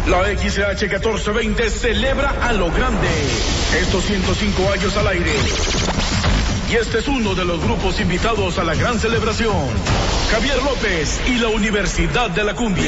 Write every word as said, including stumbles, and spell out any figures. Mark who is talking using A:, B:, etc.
A: La X H catorce veinte celebra a lo grande estos ciento cinco años al aire. Y este es uno de los grupos invitados a la gran celebración. Javier López y la Universidad de la Cumbia.